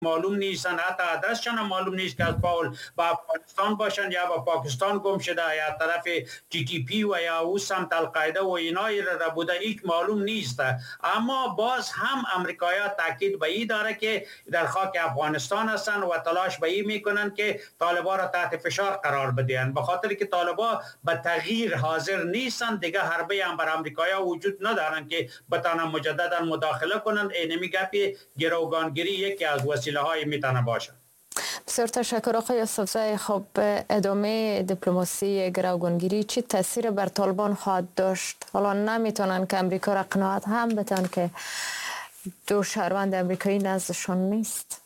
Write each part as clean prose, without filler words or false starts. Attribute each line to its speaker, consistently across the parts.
Speaker 1: معلوم نیستن، حتی آدرسشان هم معلوم نیست که از پاول با افغانستان باشن یا با پاکستان گم شده یا طرف تی تی پی و یا او سمت القاعده و اینایی را بوده، هیچ معلوم نیست. اما باز هم امریکایی‌ها تاکید به این داره که در خاک افغانستان هستن و تلاش به این میکنن که طالبان را تحت فشار قرار بدهند، به خاطر که طالبان به تغییر حاضر نیستن. دیگه حربه هم بر امریکایی‌ها وجود ندارن که بتانن مجددا مداخله کنند. اینمی گپی گروگانگیری یکی از وسیله های میتونه باشه.
Speaker 2: بسیار تشکر آقای یوسفزای. خب ادامه دیپلماسی گروگانگیری چی تاثیر بر طالبان خواهد داشت؟ حالا نمیتونن که امریکا را قناعت هم بتن که دو شهروند امریکایی نزدشان نیست.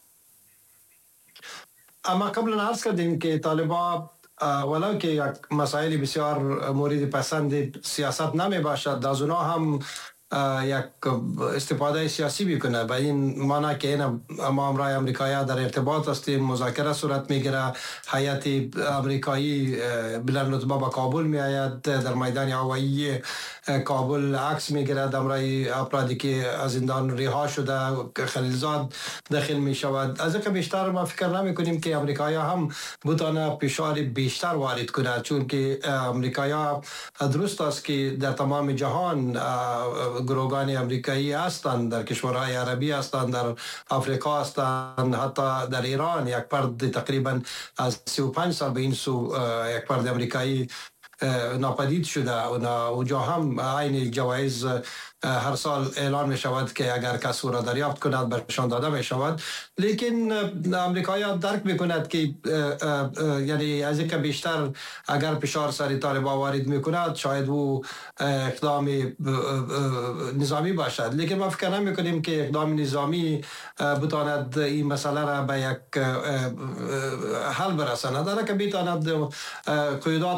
Speaker 3: اما قبل عرض کردیم که طالبان ولو که یک مسائل بسیار مورد پسند سیاست نمی باشد، از اونا هم یک استفاده سیاسی میکنه. به این معنی که این ما امرای امریکایی در ارتباط هستیم، مذاکره صورت میگیره، هیئت امریکایی بلند رتبه به کابل میآید، در میدان هوایی کابل عکس میگیرد امرای افرادی که از زندان رها شده، خلیلزاد داخل می شود. از اینکه بیشتر ما فکر نمی کنیم که امریکایی هم بتونه فشار بیشتر وارد کنه، چون که امریکایی درست است که در تمام جهان گروگان امریکایی هستند، در کشورهای عربی هستند، در افریقا هستند، حتی در ایران یک فرد تقریبا از 35 سال به این سو یک فرد امریکایی ناپدید شده. اونجا هم عین جوایز هر سال اعلان می شود که اگر کس او را دریافت کند برشان داده می شود. لیکن امریکایی درک می کند که یعنی از اینکه بیشتر اگر فشار سر طالبان وارد می کند شاید او اقدام نظامی باشد. لیکن ما فکر نمی کنیم که اقدام نظامی بتواند این مسئله را به یک حل برساند. در که بیتواند قیودات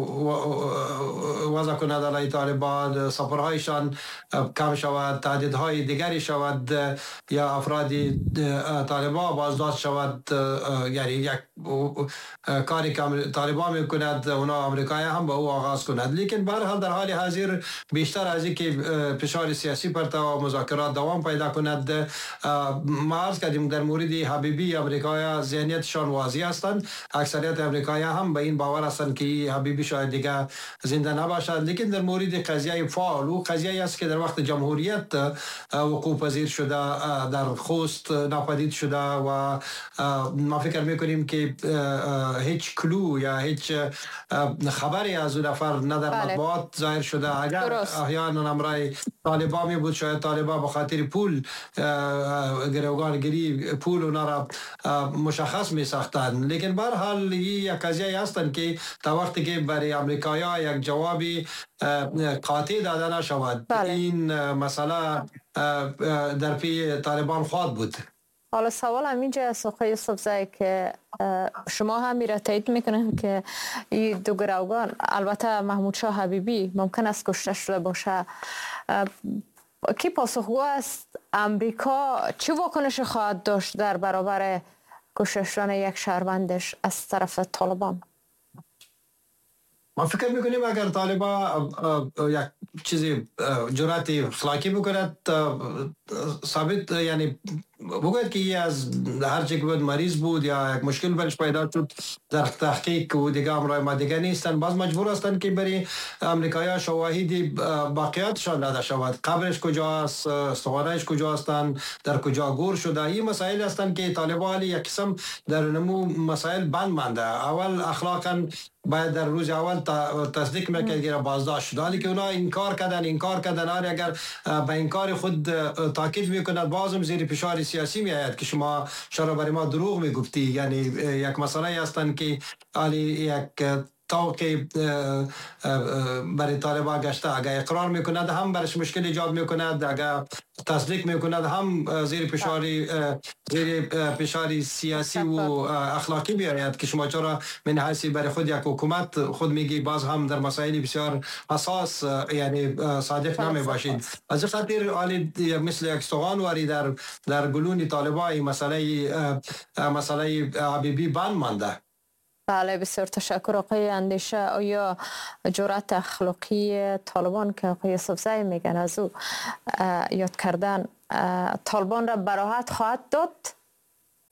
Speaker 3: وضع کند علیه طالبان، سفرهایشان کم شود، تعدیدهای دیگری شود، یا افرادی طالبان بازداشت شود. یعنی یک کاری که طالبان میکند اونا امریکایی هم به او آغاز کند. لیکن به هر حال در حال حاضر بیشتر از این که فشار سیاسی پر و مذاکرات دوام پیدا کند، ما عرض کردیم در مورد حبیبی امریکایی ذهنیتشان واضح هستند. اکثریت امریکایی هم به این باور هستند که حبیبی شاید دیگه زنده نباشد. لیکن در مورد قضیه فعال و قضیه است که در وقت جمهوریت وقوع پذیر شده، در خوست ناپدید شده و ما فکر میکنیم که هیچ کلو یا هیچ خبری از اون نفر نه در مطبوعات ظاهر شده. اگر احیانا امرای طالبان می بود شاید طالبان به خاطر پول گروگانگیری پول اونا را مشخص می ساختند. لیکن به هر حال یک قضیه هستند که تا وقتی که برای امریکایی‌ها یک جوابی قاطع داده نشود این مسئله در پی طالبان خواهد بود.
Speaker 2: حالا سوال همینجا است آقای یوسفزای که شما هم میره تایید میکنین که این دو گروگان، البته محمود شاه حبیبی ممکن است کشته شده باشه، کی پاسخگو است؟ امریکا چه واکنش خواهد داشت در برابر کشته شدن یک شهروندش از طرف طالبان؟
Speaker 3: ما فکر میکنیم اگر طالبان یک چیزی جرأت اخلاقی بکند، ثابت یعنی بگوید که از هر چی که بود مریض بود یا یک مشکل برش پیدا شد در تحقیق و دیگه امرای ما دیگه نیستن، باز مجبور هستند که برای امریکایی شواهدی باقیاتشان داده شود. قبرش کجاست، استخوانش کجا هستند، در کجا گور شده. این مسائل هستند که طالبان یک قسم در نمو مسائل بند مانده. اول اخلاقا باید در روز اول تصدیق میکرد که بازداشت شد، حالی که اونا انکار کردن اگر به انکار خود تاکید میکند بازم زیر فشار سیاسی میآید که شما چرا برای ما دروغ میگفتی. یعنی یک مسئله هستند که علی یک توقع برای طالبان گشته. اگر اقرار میکند هم برش مشکل ایجاد میکند، اگر تصدیق میکند هم زیر فشار سیاسی و اخلاقی بیاید که شما چرا من حیثی برای خود یک حکومت خود میگی باز هم در مسائل بسیار حساس یعنی صادق نمی باشید. از خاطر عالی مثل یک استخوان واری در گلون طالبان مسئله حبیبی بند مانده.
Speaker 2: بله بسیار تشکر آقای اندیشه. آیا جرأت اخلاقی طالبان که آقای یوسفزای میگن از او یاد کردن طالبان را براحت خواهد داد؟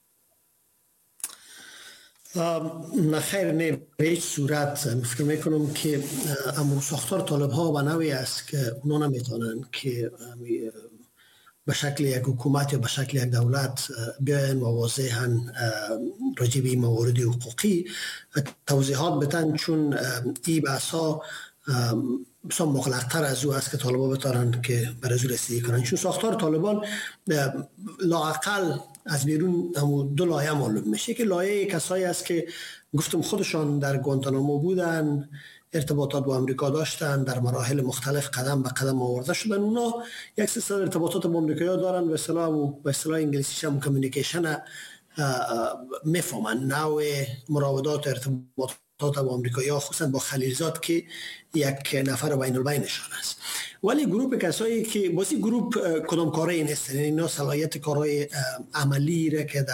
Speaker 4: نه خیر، نه به هیچ صورت. فکر میکنم که امو ساختار طالب ها به نوعی است که اونا نمیتونن که به شکل یک حکومت یا به شکل یک دولت بیاین و واضحاً راجع به موارد حقوقی توضیحات بدن، چون این بحثا بسیار مغلق‌تر از او است که طالبان بتارن که بر از او رسیدگی کنن. چون ساختار طالبان لااقل از بیرون دو لایه معلوم میشه که لایه کسایی است که گفتم خودشان در گوانتانامو بودن، ارتباطات با امریکا داشتن، در مراحل مختلف قدم به قدم آورده شدن. اونا یک سلسله ارتباطات با امریکا دارن، به اصطلاح انگلیسیش هم کمیونیکیشن میفهمن، نوع مراودات ارتباطات با امریکایی‌ها خصوصا با خلیلزاد که یک نفر بین البینشان است. ولی گروه کسایی که باسی گروه کدام کاری نیست، اینا صلاحیت کارهای عملی را که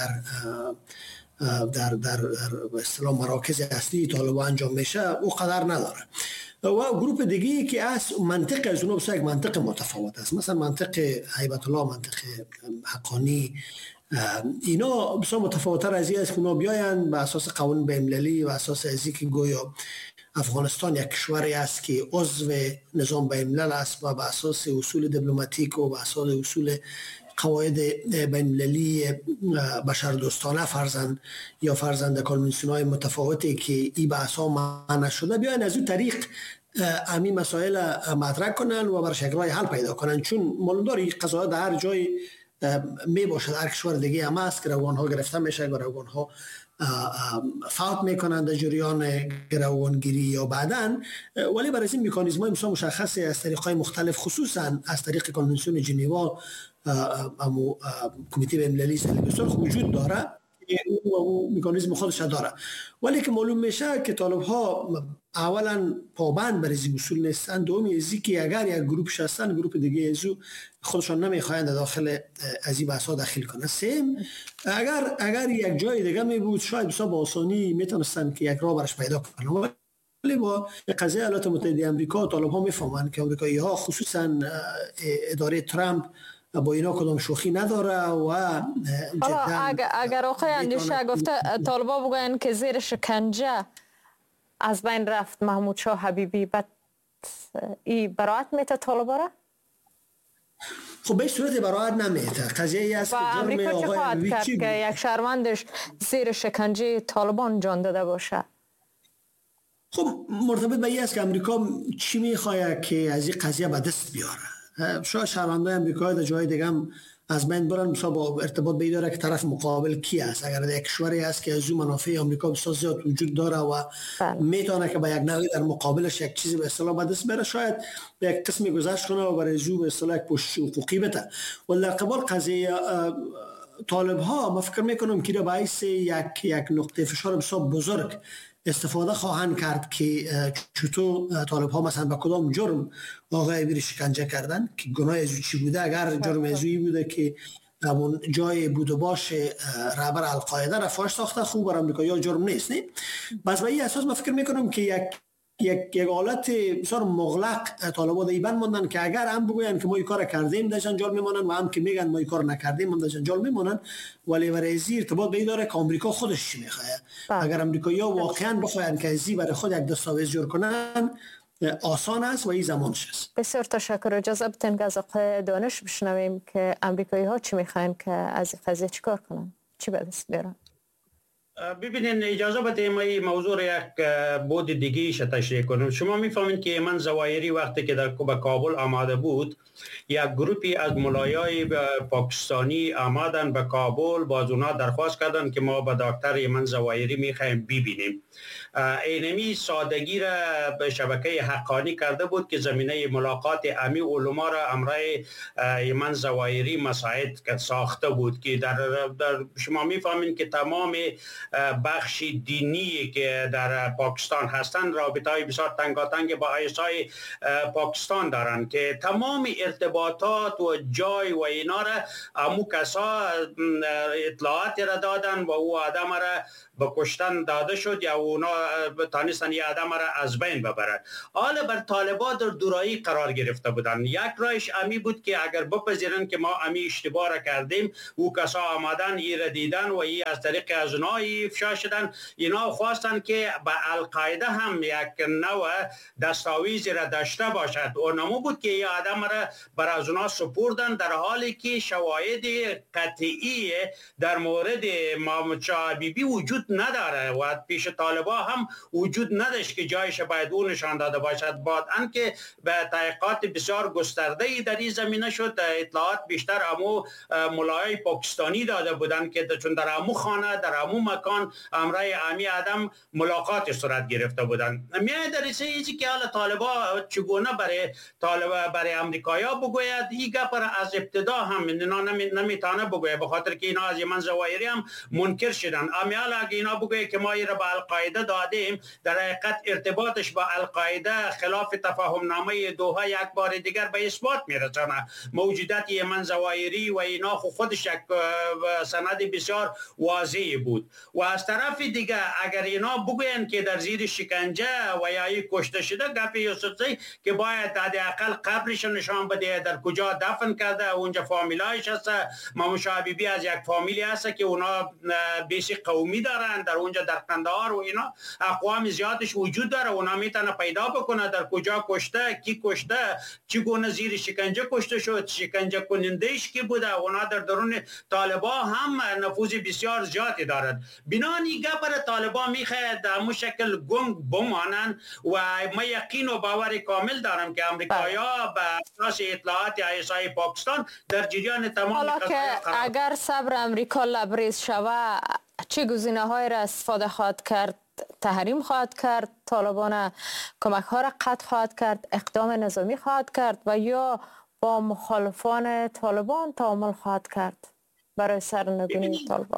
Speaker 4: در به اصطلاح مراکز اصلی طالبان انجام میشه او قدر نداره. و گروه دیگه که از منطق از اونها بسیار یک منطق متفاوت است، مثلا منطق هیبت الله، منطق حقانی، اینا بسیار متفاوت‌تر از این است که اونا بیاین به اساس قوانین بین‌المللی و اساس ازی که گویا افغانستان یک کشوری است که عضو نظام بین‌الملل است و به اساس اصول دیپلماتیک و به اساس اصول قواعد بین‌المللی بشردوستانه فرزند کانونسیون‌های متفاوتی که این بحث‌ها معنی شده، بیاین از اون طریق همین مسائل مطرح کنن و بر شکل‌های حل پیدا کنن. چون معلوم داری قضاوت در هر جای می باشد، هر کشور دیگه هم است که روانها گرفته میشه و روانها فوت میکنند در جریان گروگانگیری یا بعداً. ولی برای این مکانیزم‌های مشخصی از طریق‌های مختلف، خصوصا از طریق کنوانسیون ژنوا، کمیته بین‌المللی صلح بسیار وجود داره و مکانیزم خودش داره. ولی که معلوم میشه که طالب ها اولا پابند بر این اصول نیستند، دومی ازی که اگر یک گروه هستن گروه دیگه ازو خودشان نمیخواهند داخل از این بحث ها داخل کنند. سیم اگر یک جای دیگه می بود شاید بسیار با آسانی میتونستن که یک راه برش پیدا کنند. ولی با قضیه ایالات متحده آمریکا طالب ها میفهمند که آمریکایی ها خصوصا اداره ترامپ با اینا کدام شوخی نداره و
Speaker 2: اگر آقای اندیشه گفته طالبا بگوین که زیر شکنجه از بین رفت محمود شاه حبیبی، بعد ای براعت میته طالبا را؟
Speaker 4: خب به صورت براعت نمیته. قضیه ای است که
Speaker 2: امریکا چه خواهد کرد که یک شهروندش زیر شکنجه طالبان جان داده باشه؟
Speaker 4: خب مرتبط به این است که امریکا چی میخواه که از این قضیه به دست بیاره. شاید شهروندای امریکایی در جای دیگه هم از بین برن، مثلا با ارتباط به داره که طرف مقابل کی است. اگر یک کشوری است که از اون منافع آمریکا بسیار زیاد وجود داره و میتونه که با یک نوعی در مقابلش یک چیزی به اصطلاح به دست بره، شاید به یک قسمی گذشت کنه و برای زو به اصطلاح یک پشت حقوقی بده. ولی در قبال قضیه طالب ها ما فکر میکنم که باعث یک نقطه فشار بسیار بزرگ استفاده خواهند کرد که چطور طالب ها مثلا به کدام جرم آقای بیر شکنجه کردن، که گناه ازوی چی بوده. اگر جرم ازوی بوده که اون جای بود و باشه رهبر القاعده را فاش ساخته، خوب بر امریکا یا جرم نیست. نه بس به این اساس من فکر میکنم که یک حالت بسیار مغلق طالبان ایبن موندن که اگر هم بگوین که ما این کار کردیم در جنجال میمونن و هم که میگن ما این کار نکردیم من در جنجال میمونن. ولی برای ازی ارتباط به این داره که امریکا خودش چی میخواه. اگر امریکایی‌ها واقعا بخواین که ازی برای خود یک دستاویز جور کنن آسان است و این زمانش است.
Speaker 2: بسیار تشکر. اجازه بدین که از آقای دانش بشنویم که امریکایی‌ها چی میخواین که از این قضیه چیکار کنن، چی به دست بیارن.
Speaker 1: ببینین اجازه بدید ما این موضوع یک بود دیگه‌ایش تشریح کنم. شما میفهمین که ایمن ظواهری وقتی که در کابل آماده بود، یک گروپی از ملایای پاکستانی آمدن به کابل، باز اونا درخواست کردن که ما به دکتر ایمن ظواهری میخوایم ببینیم. اینمی سادگی را به شبکه حقانی کرده بود که زمینه ملاقات امی علما را امرای ایمن ظواهری مساعد ساخته بود که در شما میفهمین که تمام بخش دینی که در پاکستان هستند رابطه‌های بسیار تنگاتنگ با ایسای پاکستان دارند که تمام ارتباطات و جای و اینا را امو کسا اطلاعات را دادن و او آدم را به کشتن داده شد یا اونا تانستن یه آدم را از بین ببرن. حالا بر طالبان در دورایی قرار گرفته بودن. یک رایش امی بود که اگر بپذیرن که ما امی اشتباه را کردیم، او کسا آمدن ای را دیدن و ای از طریق از اونایی طالبایی افشا شدن، اینا خواستن که به القاعده هم یک نوع دستاویزی را داشته باشد و نمو بود که این آدم را بر از اونا سپردن، در حالی که شواهد قطعی در مورد محمود شاه حبیبی وجود نداره و پیش طالبا هم وجود نداشت که جایش باید او نشان داده باشد. بعد انکه به تحقیقات بسیار گسترده در این زمینه شد، اطلاعات بیشتر امو ملایای پاکستانی داده بودند که چون در امو خانه در امو مکان امرای امی آدم ملاقات صورت گرفته بودند. میای در این که حالا طالبا چگونه برای امریکایا بگوید، این گپ از ابتدا هم نمیتونه بگوید، به خاطر که اینا از یمن زوایری هم منکر شدن. امیال اگه اینا بگوید که ما این را به القاعده دادیم، در حقیقت ارتباطش با القاعده خلاف تفاهم نامه دوحه یک بار دیگر به اثبات میرسونه. موجودات یمن زوایری و اینا خودش یک سند بسیار واضحی بود. و از طرف دیگه اگر اینا بگوین که در زیر شکنجه و یا کشته شده، گپ یوسفزی که باید حداقل قبرش نشان بده، در کجا دفن کرده، اونجا فامیلایش هست. محمود شاه حبیبی از یک فامیلی هست که اونا بیس قومی دارن در اونجا در قندهار و اینا اقوام زیادش وجود داره. اونا میتونه پیدا بکنه در کجا کشته، کی کشته، چگونه زیر شکنجه کشته شد، شکنجه کنندهش کی بوده. اونا در درون طالبا هم نفوذ بسیار زیادی دارد. بنانی گپر طالبا میخواد در همون شکل گنگ بمانن و ما یقین و باور کامل دارم که امریکایا به اساس اطلاعات ISI پاکستان در جریان تمام.
Speaker 2: حالا که اگر صبر امریکا لبریز شوه، چه گزینه‌هایی را استفاده خواهد کرد؟ تحریم خواهد کرد، طالبان کمک ها را قطع خواهد کرد، اقدام نظامی خواهد کرد و یا با مخالفان طالبان تعامل خواهد کرد برای سرنگونی طالبان؟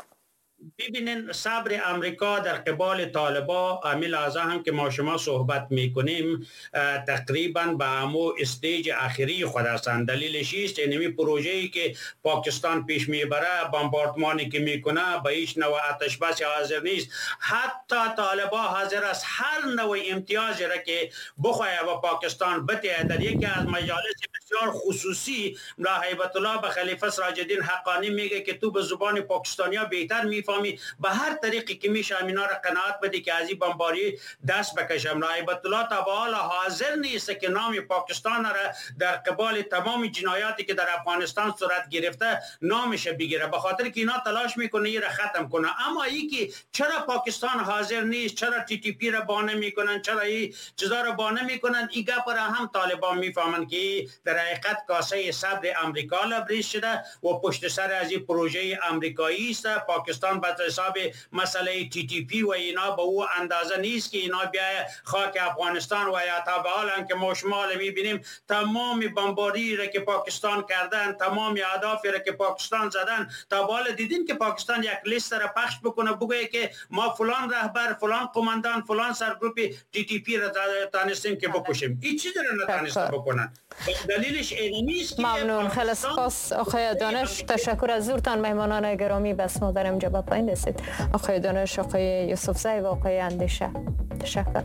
Speaker 1: ببینین صبر امریکا در قبال طالبا امیل ازا هم که ما شما صحبت میکنیم تقریبا به همو استیج اخیری خود هستند. دلیلش است اینمی پروژه‌ای که پاکستان پیش میبره، بمباردمانی که میکنه به هیچ نوع آتش بس حاضر نیست. حتی طالبا حاضر است هر نوع امتیازی را که بخواه و پاکستان بده. در یکی از مجالس بسیار خصوصی ملا هیبت الله به خلیفه سراج الدین حقانی میگه که تو به زبان پاکستانیا بهتر میفهمی، به هر طریقی که میشه اینا را قناعت بده که از این بمباری دست بکشم. هیبت الله تا به حال حاضر نیست که نام پاکستان را در قبال تمام جنایاتی که در افغانستان صورت گرفته نامش بگیره، به خاطر که اینا تلاش میکنه این را ختم کنه. اما این که چرا پاکستان حاضر نیست، چرا TTP را بانه میکنن، چرا این چیزا را بانه میکنن، این گپ را هم طالبان میفهمن که در حقیقت کاسه صبر امریکا لبریز شده و پشت سر از این پروژه امریکایی است. پاکستان به حساب مسئله TTP و اینا به او اندازه نیست که اینا بیای خاک افغانستان و یا تا به حال که ما شمال میبینیم تمام بمباری را که پاکستان کردن، تمام اهدافی را که پاکستان زدن، تا به حال دیدین که پاکستان یک لیست را پخش بکنه بگه که ما فلان رهبر، فلان قماندان، فلان سرگروپ TTP را تانستیم که بکشیم. این چیزی را نتانسته بکنن. دلیلش این نیست که
Speaker 2: ممنون. خیلی سپاس آقای دانش، تشکر از حضورتان مهمانان گرامی. بس ما در اینجا با پایین رسید. آقای دانش، آقای یوسفزی و آقای اندیشه، تشکر.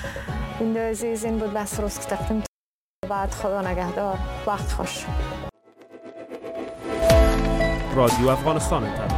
Speaker 2: این عزیز این بود بس روز که تقدیم بعد. خدا نگهدار، وقت خوش.
Speaker 5: رادیو افغانستان